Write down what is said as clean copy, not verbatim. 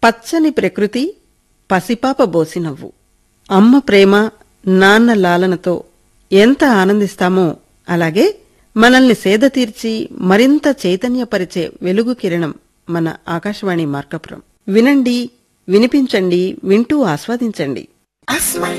పచ్చని ప్రకృతి, పసిపాప బోసినవ్వు. అమ్మ ప్రేమ, నాన్న లాలనతో ఎంత ఆనందిస్తామో అలాగే మనల్ని సేదతీర్చి మరింత చైతన్యపరిచే వెలుగు కిరణం మన ఆకాశవాణి మార్కాపురం. వినండి, వినిపించండి, వింటూ ఆస్వాదించండి.